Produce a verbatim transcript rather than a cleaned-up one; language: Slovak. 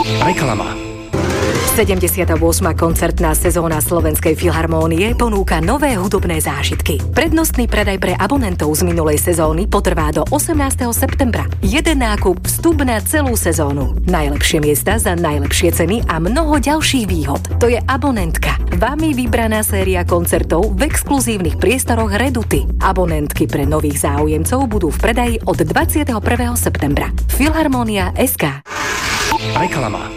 Reklama. sedemdesiata ôsma koncertná sezóna Slovenskej filharmónie ponúka nové hudobné zážitky. Prednostný predaj pre abonentov z minulej sezóny potrvá do osemnásteho septembra. Jeden nákup, vstup na celú sezónu. Najlepšie miesta za najlepšie ceny a mnoho ďalších výhod. To je Abonentka. Vami vybraná séria koncertov v exkluzívnych priestoroch Reduty. Abonentky pre nových záujemcov budú v predaji od dvadsiateho prvého septembra. Filharmónia bodka es ká. Reklama.